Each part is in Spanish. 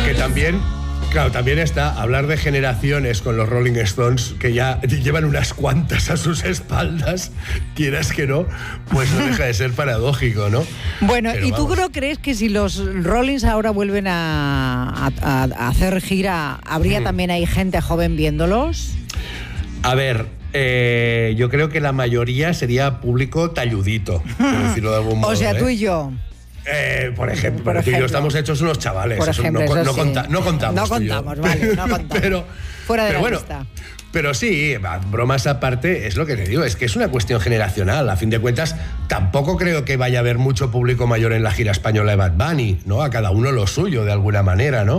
Que también... Claro, también está hablar de generaciones con los Rolling Stones, que ya llevan unas cuantas a sus espaldas, quieras que no, pues no deja de ser paradójico, ¿no? Bueno, pero ¿y tú vamos. crees que si los Rollings ahora vuelven a hacer gira, habría también ahí gente joven viéndolos? A ver, yo creo que la mayoría sería público talludito, por decirlo de algún modo. O sea, ¿eh? tú y yo. Por ejemplo, tú y yo estamos hechos unos chavales. Por eso ejemplo, no, eso no, sí. no contamos. No tú y yo. contamos, vale, no contamos. Fuera de la bueno, lista. Pero sí, bromas aparte, es lo que te digo, es que es una cuestión generacional. A fin de cuentas, tampoco creo que vaya a haber mucho público mayor en la gira española de Bad Bunny, ¿no? A cada uno lo suyo, de alguna manera, ¿no?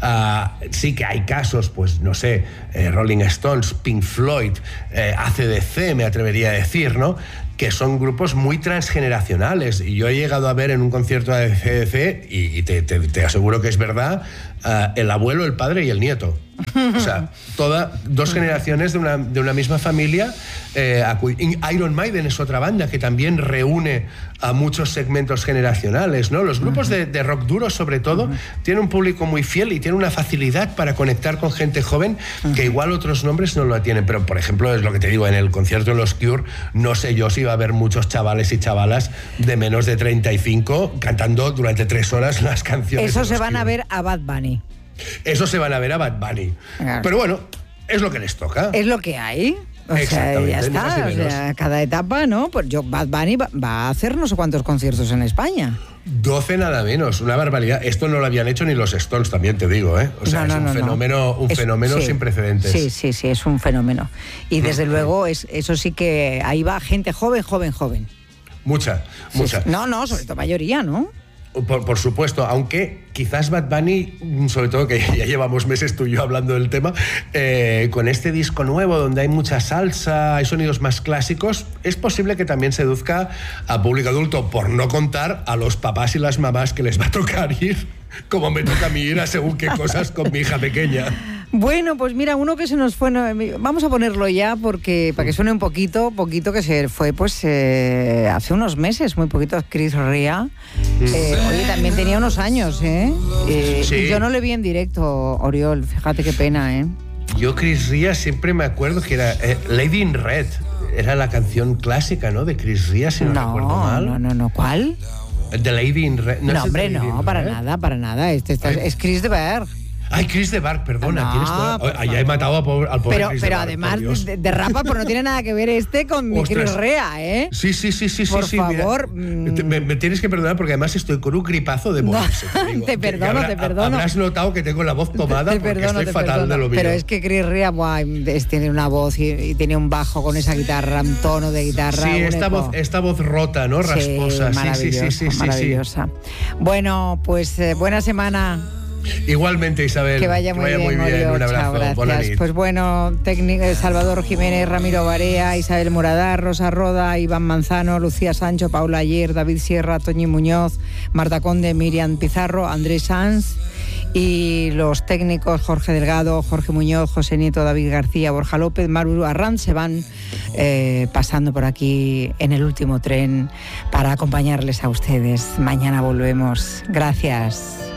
Sí que hay casos, pues, no sé, Rolling Stones, Pink Floyd, AC/DC, me atrevería a decir, ¿no? Que son grupos muy transgeneracionales. Y yo he llegado a ver en un concierto de AC/DC, y te aseguro que es verdad, el abuelo, el padre y el nieto. O sea, dos generaciones de una misma familia. Iron Maiden es otra banda que también reúne a muchos segmentos generacionales, ¿no? Los grupos de rock duro, sobre todo, tienen un público muy fiel y tienen una facilidad para conectar con gente joven que igual otros nombres no lo tienen. Pero, por ejemplo, es lo que te digo, en el concierto de los Cure, no sé yo si va a haber muchos chavales y chavalas de menos de 35 cantando durante 3 horas las canciones. Eso se van Cure. a ver a Bad Bunny. Eso se van a ver a Bad Bunny. Claro. Pero bueno, es lo que les toca. Es lo que hay. O sea, ya Exactamente, ni más está. ni O menos. sea, cada etapa, ¿no? Pues Bad Bunny va a hacer no sé cuántos conciertos en España. 12 nada menos, una barbaridad. Esto no lo habían hecho ni los Stones, también te digo, ¿eh? O sea, es un fenómeno sí, sin precedentes. Sí, es un fenómeno. Y desde luego, eso sí que ahí va gente joven. Mucha. Sí. No, sobre todo mayoría, ¿no? Por supuesto, aunque quizás Bad Bunny, sobre todo que ya llevamos meses tú y yo hablando del tema, con este disco nuevo donde hay mucha salsa, hay sonidos más clásicos, es posible que también seduzca a público adulto, por no contar a los papás y las mamás que les va a tocar ir, como me toca a mí ir a según qué cosas con mi hija pequeña. Bueno, pues mira, uno que se nos fue, vamos a ponerlo ya porque para que suene un poquito que se fue pues hace unos meses, muy poquito, Chris Rea. Oye, también tenía unos años, ¿eh? Sí. Y yo no le vi en directo, Oriol, fíjate qué pena, ¿eh? Yo Chris Rea siempre me acuerdo que era Lady in Red, era la canción clásica, ¿no? De Chris Rea, si no recuerdo mal. No, ¿cuál? The Lady in Red. No, hombre, no, para nada. Es Chris de Berg. Ay, Chris de Berg, perdona. No, tienes toda... Ya he matado al pobre Chris de Berg. Pero además de rapa, pues no tiene nada que ver con mi Chris Rea, ¿eh? Sí. Por favor. Mira, me tienes que perdonar porque además estoy con un gripazo de morirse. Te perdono. Habrás notado que tengo la voz tomada porque estoy fatal de lo mío. Pero es que Chris Rea tiene una voz y tiene un bajo con esa guitarra, un tono de guitarra. Sí, esta voz rota, ¿no? Rasposa. Sí, maravillosa. Bueno, pues buena semana. Igualmente, Isabel. Que vaya muy bien. Un abrazo. Chao, gracias. Pues bueno, Salvador Jiménez, Ramiro Barea, Isabel Muradar, Rosa Roda, Iván Manzano, Lucía Sancho, Paula Ayer, David Sierra, Toñi Muñoz, Marta Conde, Miriam Pizarro, Andrés Sanz y los técnicos Jorge Delgado, Jorge Muñoz, José Nieto, David García, Borja López, Maru Arranz se van pasando por aquí en el último tren para acompañarles a ustedes. Mañana volvemos. Gracias.